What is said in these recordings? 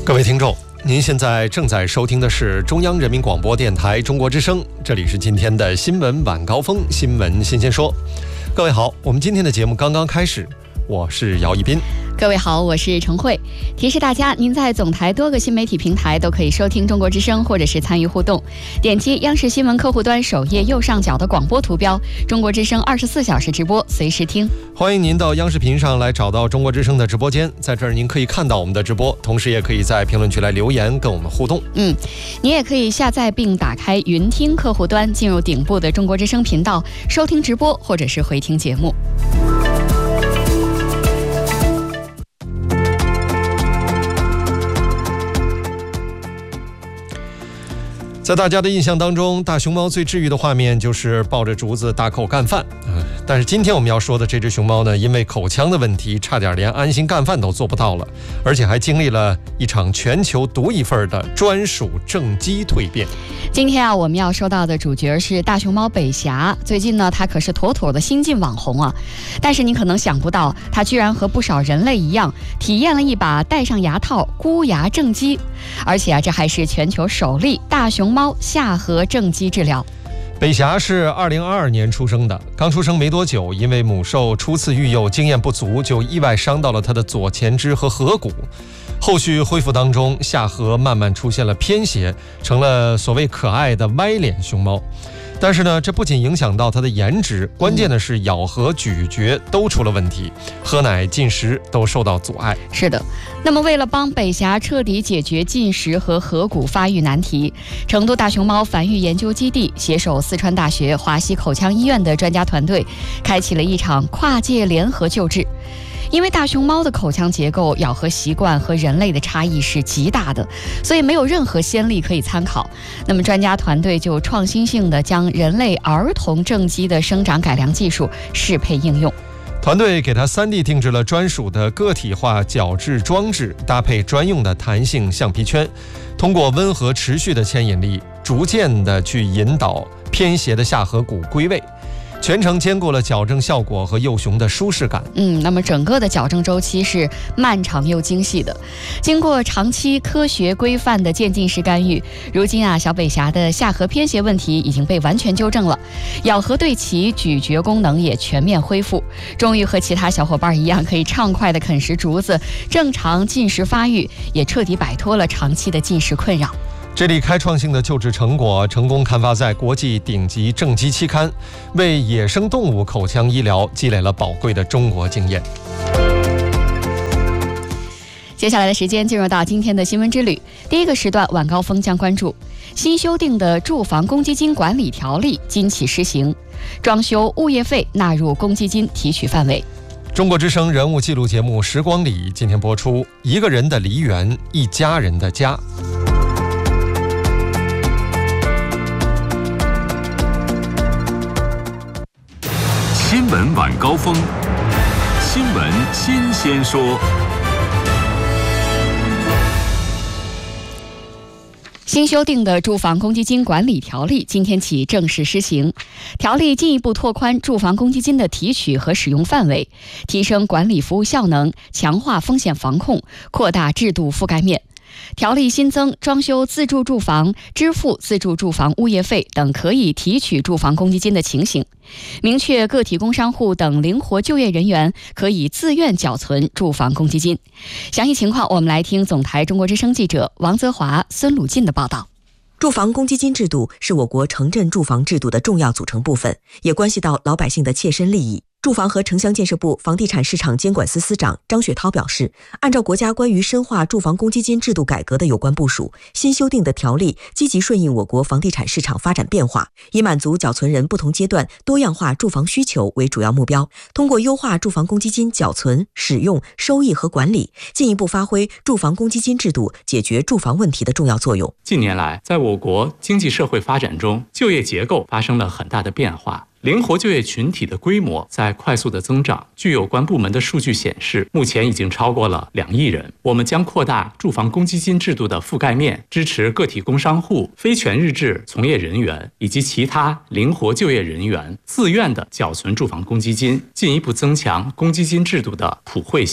各位听众，您现在正在收听的是中央人民广播电台中国之声，这里是今天的新闻晚高峰，新闻新鲜说。各位好，我们今天的节目刚刚开始，我是姚一斌。 各位好，我是程慧。提示大家，您在总台多个新媒体平台都可以收听中国之声，或者是参与互动。点击央视新闻客户端首页右上角的广播图标，中国之声24小时直播，随时听。 欢迎您到央视频上来找到中国之声的直播间，在这儿您可以看到我们的直播，同时也可以在评论区来留言跟我们互动。 你也可以下载并打开云听客户端，进入顶部的中国之声频道，收听直播或者是回听节目。 在大家的印象当中，大熊猫最治愈的画面就是抱着竹子大口干饭。但是今天我们要说的这只熊猫呢，因为口腔的问题，差点连安心干饭都做不到了，而且还经历了一场全球独一份的专属正畸蜕变。 今天我们要说到的主角是大熊猫北霞。最近呢，它可是妥妥的新晋网红啊。但是你可能想不到，它居然和不少人类一样，体验了一把戴上牙套箍牙正畸，而且这还是全球首例大熊猫下颌正畸治疗。 北霞是2022年出生的，刚出生没多久，因为母兽初次育幼经验不足，就意外伤到了她的左前肢和颌骨。后续恢复当中，下颌慢慢出现了偏斜，成了所谓可爱的歪脸熊猫。但是呢，这不仅影响到它的颜值，关键的是咬合、咀嚼都出了问题，喝奶、进食都受到阻碍。 是的，那么为了帮北霞彻底解决进食和颌骨发育难题，成都大熊猫繁育研究基地携手四川大学华西口腔医院的专家团队，开启了一场跨界联合救治。因为大熊猫的口腔结构、咬合习惯和人类的差异是极大的，所以没有任何先例可以参考。那么专家团队就创新性的将人类儿童正畸的生长改良技术适配应用。 团队给它3D 定制了专属的个体化矫治装置，搭配专用的弹性橡皮圈，通过温和持续的牵引力，逐渐的去引导偏斜的下颌骨归位。全程兼顾了矫正效果和幼熊的舒适感。 那么整个的矫正周期是漫长又精细的，经过长期科学规范的渐进式干预，如今小北霞的下颌偏斜问题已经被完全纠正了，咬合对齐，咀嚼功能也全面恢复，终于和其他小伙伴一样，可以畅快地啃食竹子，正常进食发育，也彻底摆脱了长期的进食困扰。 这里开创性的救治成果成功刊发在国际顶级正畸期刊，为野生动物口腔医疗积累了宝贵的中国经验。 接下来的时间进入到今天的新闻之旅。第一个时段晚高峰将关注新修订的住房公积金管理条例今起施行，装修物业费纳入公积金提取范围。 中国之声人物记录节目《时光里》今天播出，一个人的梨园，一家人的家。 新闻晚高峰，新闻新鲜说。 新修订的住房公积金管理条例今天起正式施行。条例进一步拓宽住房公积金的提取和使用范围，提升管理服务效能，强化风险防控，扩大制度覆盖面。条例新增装修自住住房、支付自住住房物业费等可以提取住房公积金的情形，明确个体工商户等灵活就业人员可以自愿缴存住房公积金。详细情况我们来听总台中国之声记者王泽华、孙鲁进的报道。 住房公积金制度是我国城镇住房制度的重要组成部分，也关系到老百姓的切身利益。住房和城乡建设部房地产市场监管司司长张雪涛表示，按照国家关于深化住房公积金制度改革的有关部署，新修订的条例积极顺应我国房地产市场发展变化，以满足缴存人不同阶段多样化住房需求为主要目标，通过优化住房公积金缴存、使用、收益和管理，进一步发挥住房公积金制度解决住房问题的重要作用。 近年来，在我国经济社会发展中，就业结构发生了很大的变化，灵活就业群体的规模在快速的增长。据有关部门的数据显示，目前已经超过了2亿人。我们将扩大住房公积金制度的覆盖面，支持个体工商户、非全日制从业人员以及其他灵活就业人员自愿的缴存住房公积金，进一步增强公积金制度的普惠性。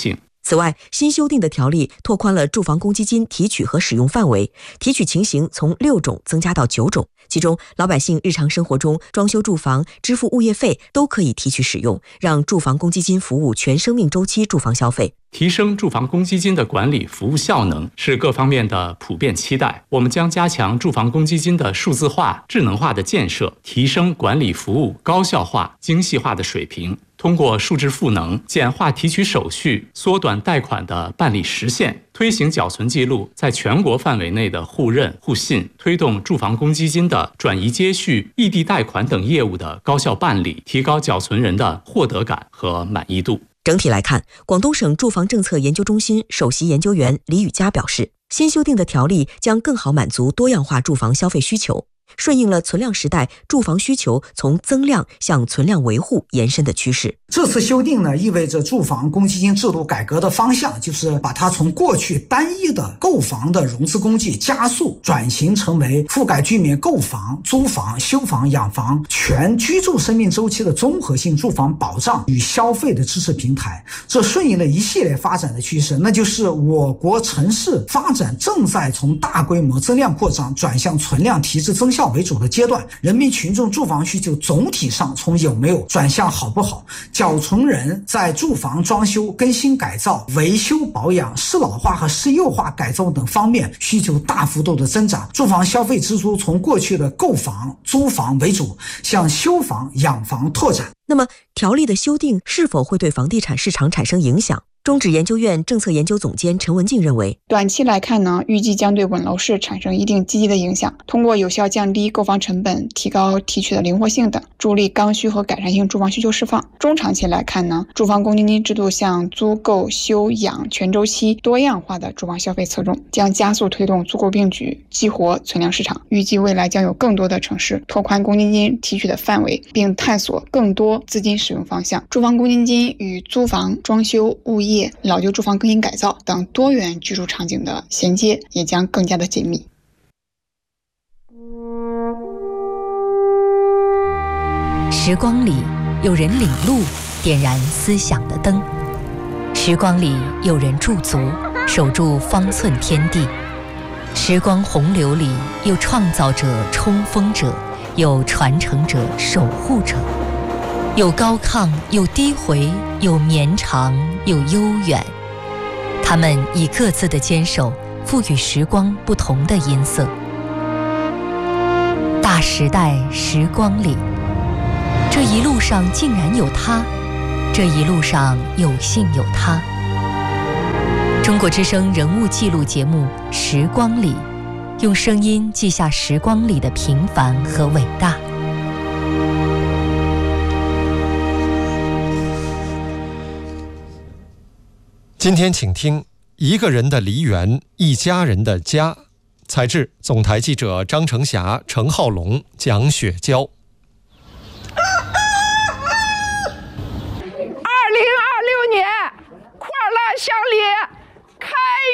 此外，新修订的条例拓宽了住房公积金提取和使用范围，提取情形从6种增加到9种。其中，老百姓日常生活中装修住房、支付物业费都可以提取使用，让住房公积金服务全生命周期住房消费。 提升住房公积金的管理服务效能是各方面的普遍期待。我们将加强住房公积金的数字化、智能化的建设，提升管理服务高效化、精细化的水平。通过数字赋能，简化提取手续，缩短贷款的办理时限，推行缴存记录在全国范围内的互认互信，推动住房公积金的转移接续、异地贷款等业务的高效办理，提高缴存人的获得感和满意度。 整体来看，广东省住房政策研究中心首席研究员李宇佳表示，新修订的条例将更好满足多样化住房消费需求，顺应了存量时代住房需求从增量向存量维护延伸的趋势。 这次修订呢，意味着住房公积金制度改革的方向就是把它从过去单一的购房的融资工具加速转型成为覆盖居民购房、租房、修房、养房全居住生命周期的综合性住房保障与消费的支持平台。这顺应了一系列发展的趋势，那就是我国城市发展正在从大规模增量扩张转向存量提质增效为主的阶段，人民群众住房需求总体上从有没有转向好不好，缴存人在住房装修、更新改造、维修保养、适老化和适幼化改造等方面需求大幅度的增长，住房消费支出从过去的购房、租房为主，向修房、养房拓展。 那么，条例的修订是否会对房地产市场产生影响？中指研究院政策研究总监陈文静认为， 短期来看呢，预计将对稳楼市产生一定积极的影响，通过有效降低购房成本、提高提取的灵活性等，助力刚需和改善性住房需求释放。中长期来看呢，住房公积金制度向租购修养全周期多样化的住房消费侧重，将加速推动租购并举，激活存量市场。预计未来将有更多的城市拓宽公积金提取的范围，并探索更多资金使用方向。住房公积金与租房、装修、物业、老旧住房更新改造等多元居住场景的衔接也将更加的紧密。 时光里有人领路，点燃思想的灯；时光里有人驻足，守住方寸天地；时光洪流里有创造者、冲锋者，有传承者、守护者。有高亢，有低回，有绵长，有悠远。他们以各自的坚守，赋予时光不同的音色。大时代时光里，这一路上竟然有他，这一路上有幸有他。中国之声人物记录节目《时光里》，用声音记下时光里的平凡和伟大。 今天请听一个人的梨园，一家人的家。采制总台记者张成霞、程浩龙、蒋雪娇。 2026年快乐乡里开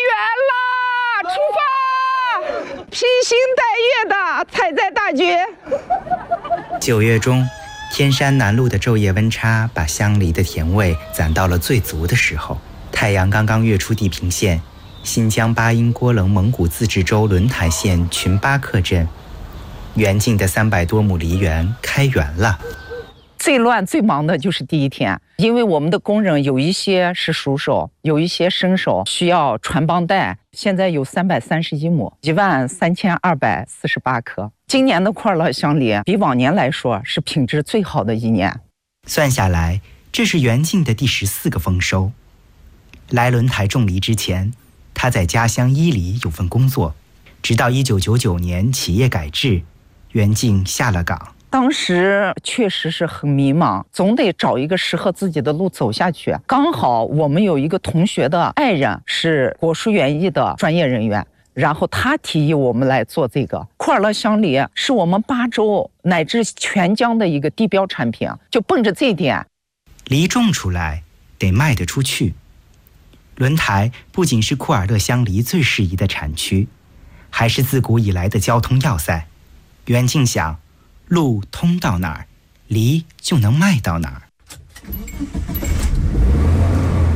园啦！出发，披星戴月的采摘大军。 9月中，天山南麓的昼夜温差把香梨的甜味攒到了最足的时候。太阳刚刚跃出地平线，新疆巴音郭楞蒙古自治州轮台县群巴克镇，园境的300多亩梨园开园了。 最乱最忙的就是第一天，因为我们的工人有一些是熟手，有一些生手，需要传帮带。现在有331亩，13248颗。今年的快乐乡梨比往年来说是品质最好的一年。 算下来，这是园境的第14个丰收。来轮台种梨之前，他在家乡伊犁有份工作，直到1999年企业改制，园境下了岗。 当时确实是很迷茫，总得找一个适合自己的路走下去。刚好我们有一个同学的爱人是果蔬园艺的专业人员，然后他提议我们来做这个快乐乡梨，是我们巴州乃至全疆的一个地标产品。就奔着这一点， 梨种出来得卖得出去。轮台不仅是库尔勒乡梨最适宜的产区，还是自古以来的交通要塞。园境想，路通到哪儿，梨就能卖到哪儿。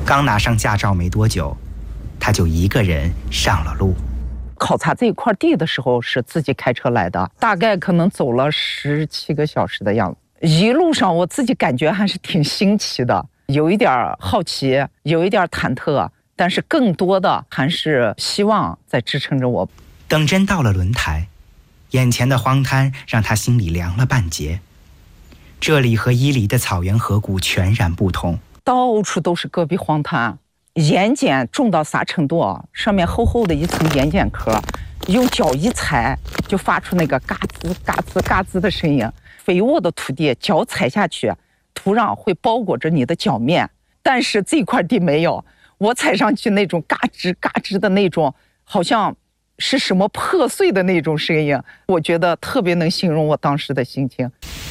刚拿上驾照没多久，他就一个人上了路。 考察这一块地的时候是自己开车来的，大概可能走了17个小时的样子。一路上我自己感觉还是挺新奇的，有一点好奇，有一点忐忑，但是更多的还是希望在支撑着我。 等真到了轮台，眼前的荒滩让他心里凉了半截。这里和伊犁的草原河谷全然不同， 到处都是戈壁荒滩，盐碱重到啥程度啊？上面厚厚的一层盐碱壳，用脚一踩就发出那个嘎吱嘎吱嘎吱的声音。肥沃的土地，脚踩下去，土壤会包裹着你的脚面，但是这块地没有，我踩上去那种嘎吱嘎吱的那种，好像是什么破碎的那种声音，我觉得特别能形容我当时的心情。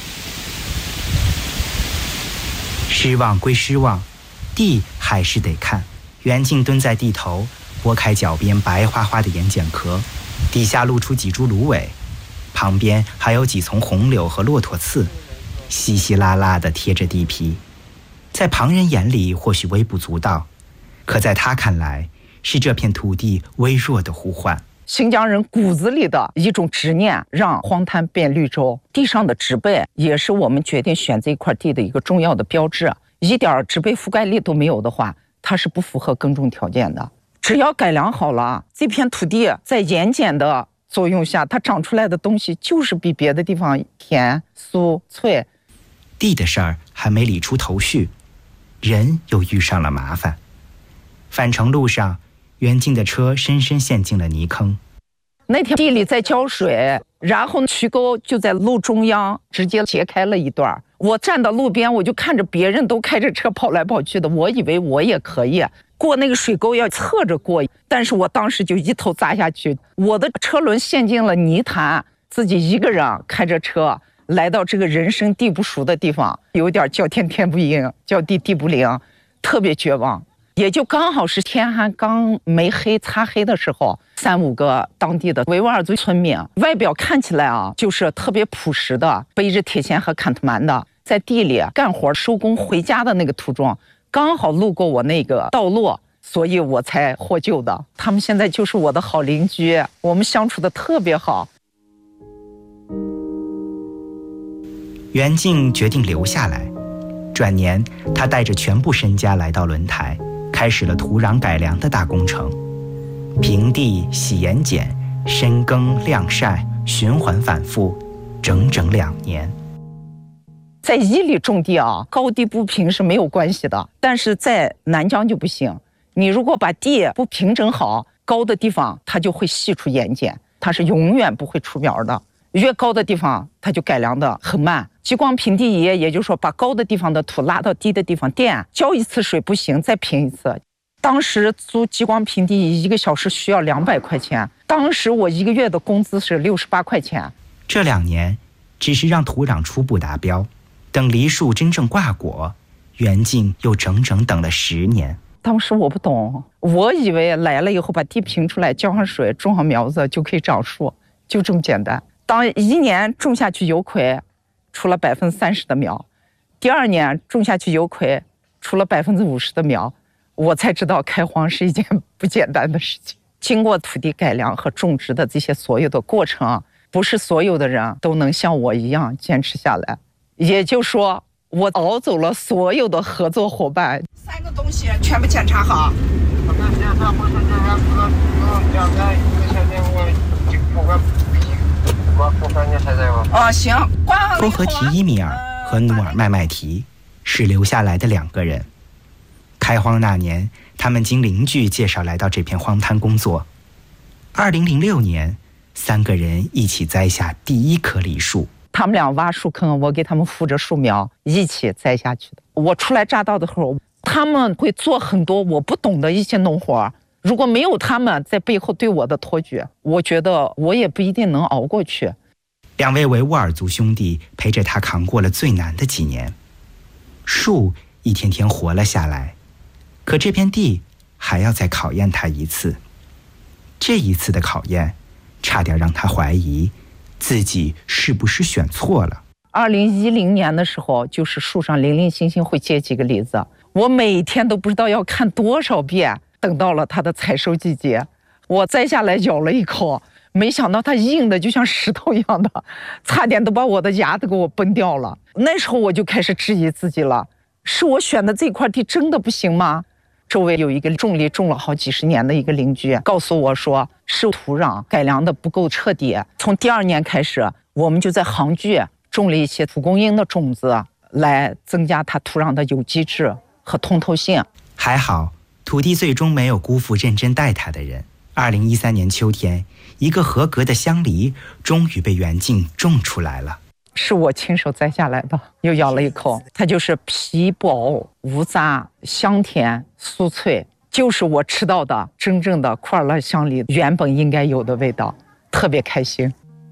失望归失望，地还是得看。袁静蹲在地头，拨开脚边白花花的盐碱壳，底下露出几株芦苇，旁边还有几丛红柳和骆驼刺，稀稀拉拉地贴着地皮。在旁人眼里或许微不足道，可在他看来，是这片土地微弱的呼唤。 新疆人骨子里的一种执念，让荒滩变绿洲。地上的植被也是我们决定选这一块地的一个重要的标志。一点植被覆盖力都没有的话，它是不符合耕种条件的。只要改良好了，这片土地在盐碱的作用下，它长出来的东西就是比别的地方甜、酥、脆。 地的事儿还没理出头绪，人又遇上了麻烦。返程路上，袁静的车深深陷进了泥坑。 那天地里在浇水，然后渠沟就在路中央直接截开了一段。我站到路边，我就看着别人都开着车跑来跑去的，我以为我也可以过那个水沟，要侧着过，但是我当时就一头扎下去，我的车轮陷进了泥潭，自己一个人开着车来到这个人生地不熟的地方，有点叫天天不应，叫地地不灵，特别绝望。也就刚好是天还刚没黑擦黑的时候，3、5个当地的维吾尔族村民，外表看起来就是特别朴实的，背着铁锨和坎特曼的，在地里干活收工回家的那个途中，刚好路过我那个道路，所以我才获救的。他们现在就是我的好邻居，我们相处的特别好。 袁静决定留下来，转年他带着全部身家来到轮台，开始了土壤改良的大工程。平地、洗盐碱、深耕、晾晒，循环反复，整整2年。 在伊犁种地高低不平是没有关系的，但是在南疆就不行。你如果把地不平整好，高的地方它就会析出盐碱，它是永远不会出苗的。越高的地方它就改良的很慢。激光平地仪，也就是说把高的地方的土拉到低的地方垫，浇一次水不行，再平一次。当时租激光平地仪1个小时需要200块钱，当时我1个月的工资是68块钱。 这2年只是让土壤初步达标，等梨树真正挂果，袁静又整整等了10年。 当时我不懂，我以为来了以后把地平出来，浇上水，种上苗子就可以长树，就这么简单。当1年种下去有葵，出了30%的苗，第2年种下去有葵，出了50%的苗，我才知道开荒是一件不简单的事情。经过土地改良和种植的这些所有的过程，不是所有的人都能像我一样坚持下来。也就是说，我熬走了所有的合作伙伴。3个东西全部检查好。行。 托合提伊米尔和努尔麦麦提是留下来的2个人。开荒那年，他们经邻居介绍来到这片荒滩工作。2006年，3个人一起栽下第1棵梨树。 他们俩挖树坑，我给他们扶着树苗一起栽下去的。我初来乍到的时候，他们会做很多我不懂的一些农活，如果没有他们在背后对我的托举，我觉得我也不一定能熬过去。 2位维吾尔族兄弟陪着他扛过了最难的几年，树一天天活了下来，可这片地还要再考验他一次。这一次的考验，差点让他怀疑自己是不是选错了。 2010年的时候，就是树上零零星星会结几个梨子， 我每天都不知道要看多少遍。等到了它的采收季节，我摘下来咬了一口，没想到它硬的就像石头一样的，差点都把我的牙都给我崩掉了。那时候我就开始质疑自己了，是我选的这块地真的不行吗？周围有一个种梨种了好几十年的一个邻居告诉我说，是土壤改良的不够彻底。从第2年开始，我们就在杭居种了一些蒲公英的种子，来增加它土壤的有机质和通透性。 还好土地最终没有辜负认真待它的人。2013年秋天，一个合格的香梨终于被袁静种出来了。 是我亲手摘下来的，又咬了一口，它就是皮薄无渣，香甜酥脆，就是我吃到的真正的库尔勒香梨原本应该有的味道，特别开心。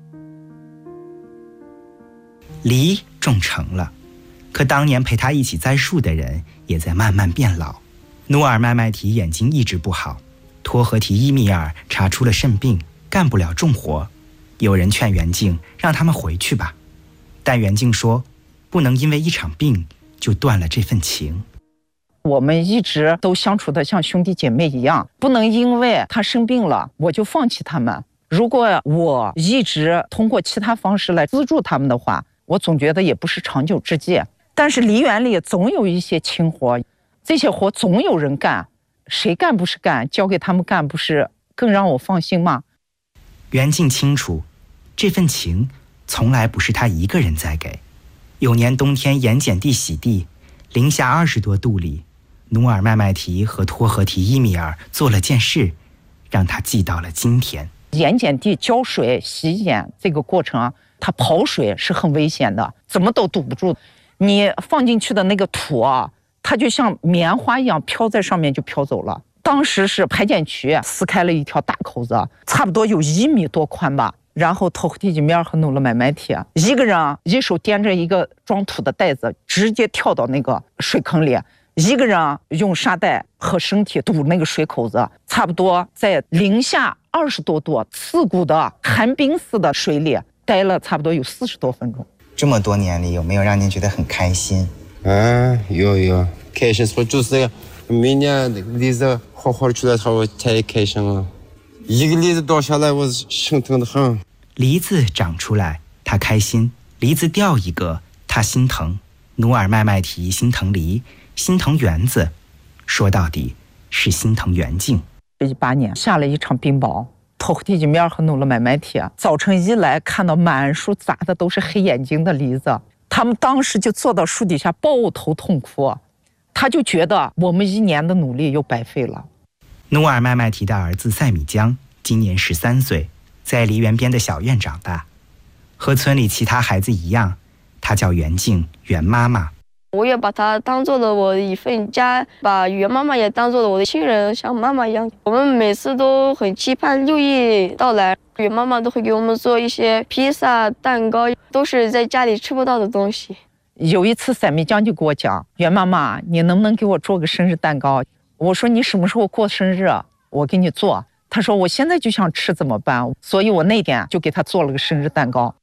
梨种成了，可当年陪他一起栽树的人也在慢慢变老。努尔麦麦提眼睛一直不好，托和提伊米尔查出了肾病，干不了重活。有人劝袁静让他们回去吧，但袁静说不能因为一场病就断了这份情。 我们一直都相处的像兄弟姐妹一样，不能因为他生病了我就放弃他们。如果我一直通过其他方式来资助他们的话，我总觉得也不是长久之计。但是梨园里总有一些轻活，这些活总有人干，谁干不是干，交给他们干不是更让我放心吗？ 袁静清楚，这份情从来不是他一个人在给。有年冬天盐碱地洗地，零下20多度里，努尔麦麦提和托和提伊米尔做了件事，让他记到了今天。 盐碱地浇水洗碱这个过程啊，它跑水是很危险的，怎么都堵不住。你放进去的那个土啊，它就像棉花一样飘在上面就飘走了。当时是排碱渠撕开了一条大口子，差不多有1米多宽吧。然后托和提吉米尔和努了麦麦提一个人一手掂着一个装土的袋子，直接跳到那个水坑里，一个人用沙袋和身体堵那个水口子，差不多在零下20多度刺骨的寒冰似的水里待了差不多有40多分钟。 这么多年里，有没有让您觉得很开心？ 有，开心说就是每年梨子好好出来，我太开心了。一个梨子掉下来，我心疼得很。 梨子长出来，他开心；梨子掉一个，他心疼。努尔麦麦提心疼梨，心疼园子，说到底是心疼袁静。 18年下了一场冰雹，托和提吉米尔和努了麦麦提早晨一来看到满树砸的都是黑眼睛的梨子，他们当时就坐到树底下抱头痛哭，他就觉得我们1年的努力又白费了。 努尔麦麦提的儿子塞米江今年13岁，在梨园边的小院长大，和村里其他孩子一样，他叫袁静，袁妈妈。 我也把她当做了我的一份家，把袁妈妈也当做了我的亲人，像妈妈一样。我们每次都很期盼6月到来，袁妈妈都会给我们做一些披萨、蛋糕，都是在家里吃不到的东西。 有一次塞米江就跟我讲，袁妈妈，你能不能给我做个生日蛋糕？我说你什么时候过生日我给你做。他说我现在就想吃怎么办？所以我那天就给他做了个生日蛋糕。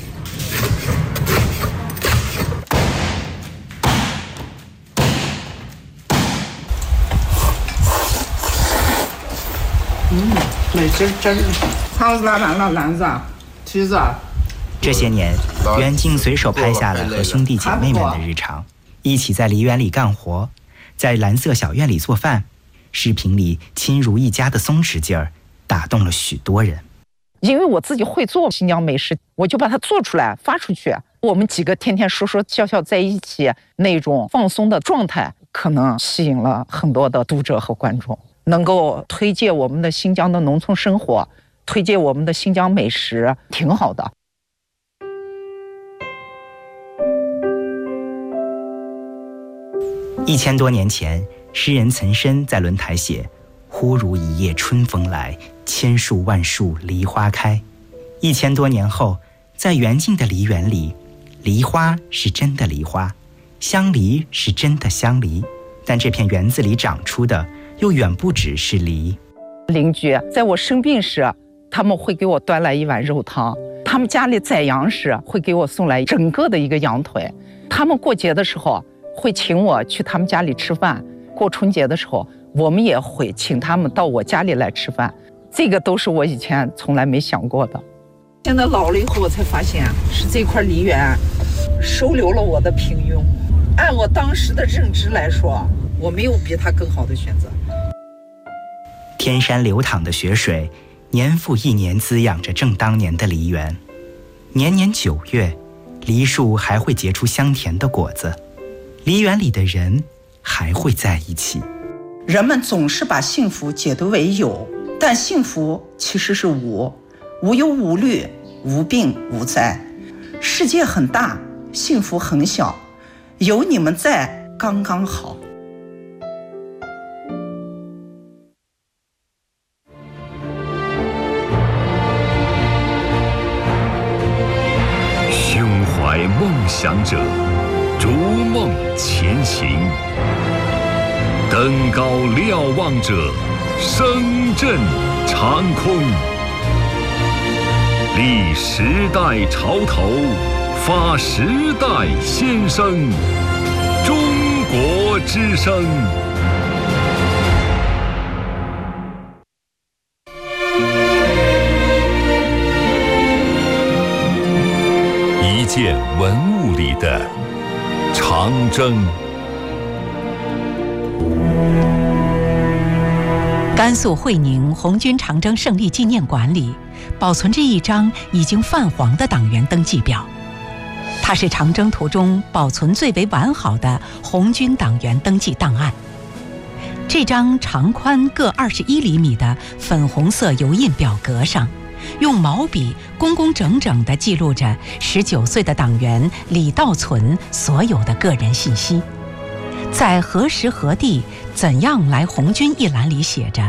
没吃真好篮子梯子。 这些年，袁静随手拍下了和兄弟姐妹们的日常，一起在梨园里干活，在蓝色小院里做饭。视频里亲如一家的松弛劲儿，打动了许多人。 因为我自己会做新疆美食，我就把它做出来发出去。我们几个天天说说笑笑在一起，那种放松的状态，可能吸引了很多的读者和观众，能够推介我们的新疆的农村生活，推介我们的新疆美食，挺好的。 1000多年前，诗人岑参在轮台写：忽如一夜春风来，千树万树梨花开。1000多年后，在袁静的梨园里，梨花是真的梨花，香梨是真的香梨，但这片园子里长出的又远不只是梨。 邻居在我生病时，他们会给我端来一碗肉汤；他们家里宰羊时，会给我送来整个的一个羊腿；他们过节的时候， 会请我去他们家里吃饭。过春节的时候，我们也会请他们到我家里来吃饭，这个都是我以前从来没想过的。现在老了以后，我才发现是这块梨园收留了我的平庸。按我当时的认知来说，我没有比它更好的选择。 天山流淌的雪水，年复一年滋养着正当年的梨园。年年9月，梨树还会结出香甜的果子，梨园里的人还会在一起。 人们总是把幸福解读为有，但幸福其实是无，无忧无虑，无病无灾。世界很大，幸福很小，有你们在刚刚好。 胸怀梦想者，逐梦前行；登高瞭望者，声震长空。立时代潮头，发时代先声。中国之声。一件文物里的长征。 甘肃会宁红军长征胜利纪念馆里保存着一张已经泛黄的党员登记表，它是长征途中保存最为完好的红军党员登记档案。这张长宽各21厘米的粉红色油印表格上，用毛笔工工整整地记录着19岁的党员李道存所有的个人信息。在何时何地怎样来红军一栏里写着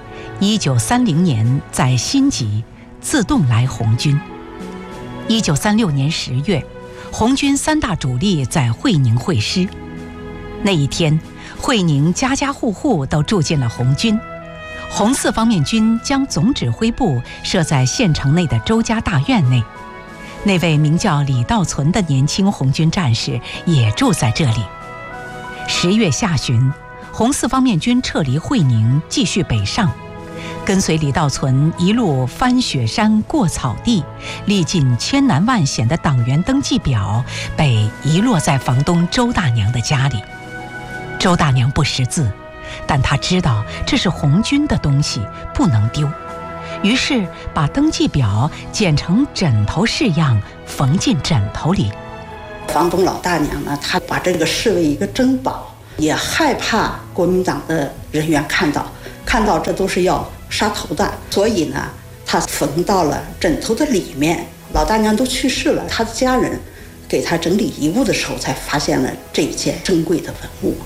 1930年在新集自动来红军。1936年10月，红军3大主力在会宁会师。那一天，会宁家家户户都住进了红军。红四方面军将总指挥部设在县城内的周家大院内，那位名叫李道存的年轻红军战士也住在这里。10月下旬，红四方面军撤离会宁，继续北上，跟随李道存一路翻雪山过草地，历尽千难万险的党员登记表被遗落在房东周大娘的家里。周大娘不识字，但她知道这是红军的东西，不能丢，于是把登记表剪成枕头式样，缝进枕头里。 房东老大娘呢，她把这个视为一个珍宝，也害怕国民党的人员看到这都是要杀头的，所以呢，她缝到了枕头的里面。老大娘都去世了，她的家人给她整理遗物的时候，才发现了这一件珍贵的文物。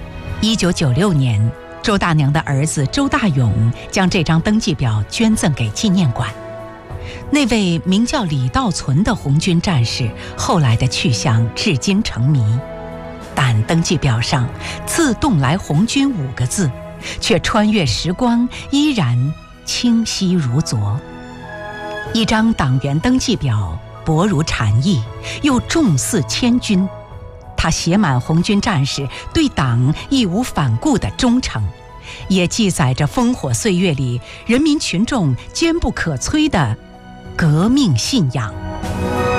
1996年，周大娘的儿子周大勇将这张登记表捐赠给纪念馆。那位名叫李道存的红军战士后来的去向至今成谜，但登记表上自动来红军5个字却穿越时光依然清晰如昨。一张党员登记表薄如蝉翼，又重似千钧，它写满红军战士对党义无反顾的忠诚，也记载着烽火岁月里人民群众坚不可摧的革命信仰。